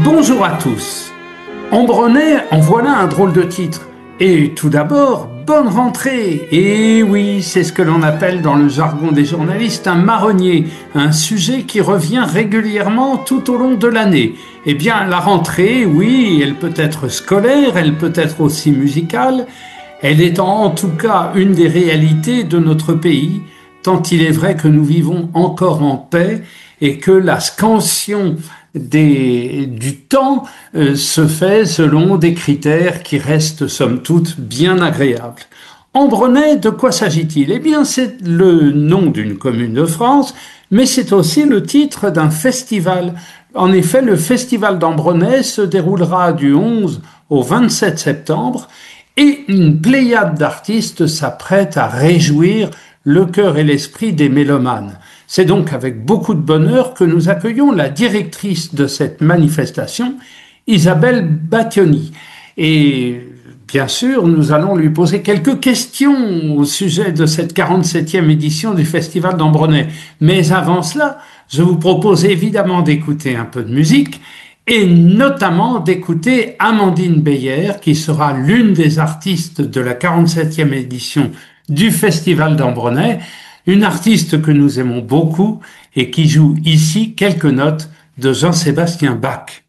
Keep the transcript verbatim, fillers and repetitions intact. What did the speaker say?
Bonjour à tous. Ambronay, en voilà un drôle de titre. Et tout d'abord, bonne rentrée. Et oui, c'est ce que l'on appelle dans le jargon des journalistes un marronnier, un sujet qui revient régulièrement tout au long de l'année. Eh bien, la rentrée, oui, elle peut être scolaire, elle peut être aussi musicale. Elle est en tout cas une des réalités de notre pays, tant il est vrai que nous vivons encore en paix et que la scansion des, du temps euh, se fait selon des critères qui restent somme toute bien agréables. Ambronay, de quoi s'agit-il? Eh bien, c'est le nom d'une commune de France, mais c'est aussi le titre d'un festival. En effet, le festival d'Ambronay se déroulera du onze au vingt-sept septembre et une pléiade d'artistes s'apprête à réjouir le cœur et l'esprit des mélomanes. C'est donc avec beaucoup de bonheur que nous accueillons la directrice de cette manifestation, Isabelle Battioni. Et bien sûr, nous allons lui poser quelques questions au sujet de cette quarante-septième édition du Festival d'Ambronay. Mais avant cela, je vous propose évidemment d'écouter un peu de musique et notamment d'écouter Amandine Beyer, qui sera l'une des artistes de la quarante-septième édition du Festival d'Ambronay, une artiste que nous aimons beaucoup et qui joue ici quelques notes de Jean-Sébastien Bach.